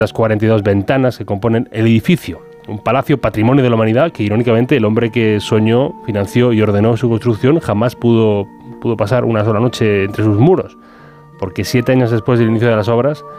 las 42 ventanas que componen el edificio. Un palacio patrimonio de la humanidad que, irónicamente, el hombre que soñó, financió y ordenó su construcción jamás pudo pasar una sola noche entre sus muros, porque 7 años después del inicio de las obras,